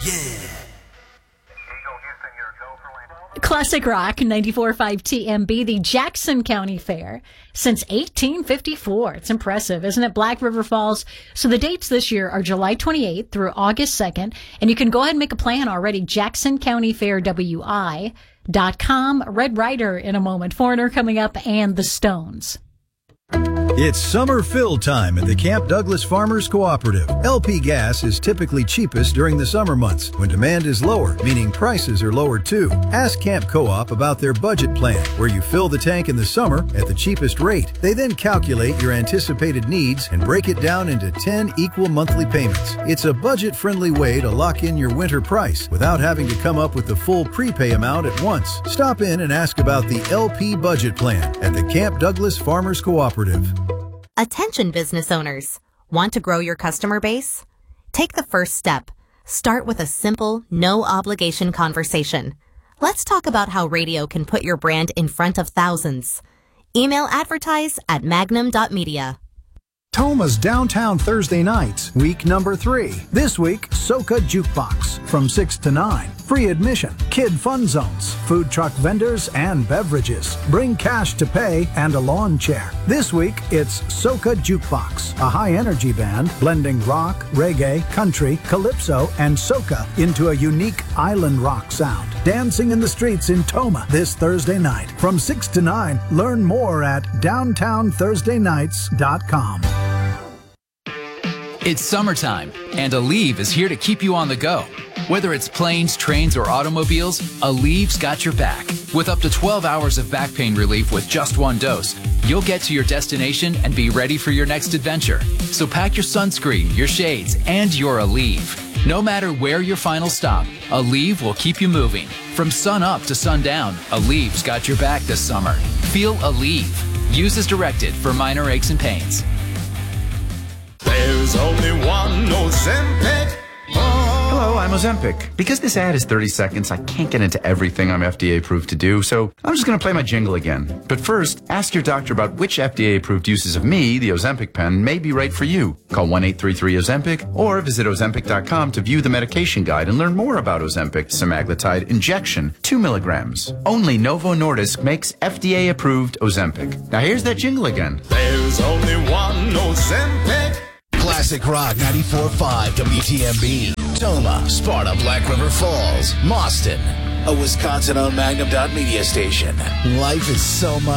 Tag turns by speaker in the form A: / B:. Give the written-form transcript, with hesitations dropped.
A: Classic Rock 94.5 TMB, the Jackson County Fair since 1854. It's impressive, isn't it? Black River Falls. So the dates this year are July 28th through August 2nd, and you can go ahead and make a plan already. JacksonCountyFairWI.com. Red Rider in a moment. Foreigner coming up, and the Stones.
B: It's summer fill time at the Camp Douglas Farmers Cooperative. LP gas is typically cheapest during the summer months when demand is lower, meaning prices are lower too. Ask Camp Co-op about their budget plan, where you fill the tank in the summer at the cheapest rate. They then calculate your anticipated needs and break it down into 10 equal monthly payments. It's a budget-friendly way to lock in your winter price without having to come up with the full prepay amount at once. Stop in and ask about the LP budget plan at the Camp Douglas Farmers Cooperative.
C: Attention business owners. Want to grow your customer base? Take the first step. Start with a simple, no-obligation conversation. Let's talk about how radio can put your brand in front of thousands. Email advertise@magnum.media.
D: Toma's Downtown Thursday Nights, week number 3. This week, Soca Jukebox from 6 to 9. Free admission, kid fun zones, food truck vendors, and beverages. Bring cash to pay and a lawn chair. This week, it's Soca Jukebox, a high-energy band blending rock, reggae, country, calypso, and soca into a unique island rock sound. Dancing in the streets in Toma this Thursday night. From 6 to 9, learn more at downtownthursdaynights.com.
E: It's summertime, and Aleve is here to keep you on the go. Whether it's planes, trains, or automobiles, Aleve's got your back. With up to 12 hours of back pain relief with just one dose, you'll get to your destination and be ready for your next adventure. So pack your sunscreen, your shades, and your Aleve. No matter where your final stop, Aleve will keep you moving. From sun up to sundown, Aleve's got your back this summer. Feel Aleve. Use as directed for minor aches and pains.
F: There's only one Ozempic.
G: Hello, I'm Ozempic. Because this ad is 30 seconds, I can't get into everything I'm FDA approved to do, so I'm just going to play my jingle again. But first, ask your doctor about which FDA approved uses of me, the Ozempic pen, may be right for you. Call 1-833-OZEMPIC or visit Ozempic.com to view the medication guide and learn more about Ozempic semaglutide injection, 2 milligrams. Only Novo Nordisk makes FDA approved Ozempic. Now here's that jingle again.
F: There's only one Ozempic.
H: Classic Rock 94.5 WTMB. Toma, Sparta, Black River Falls, Mauston. A Wisconsin-owned Magnum.media station. Life is so much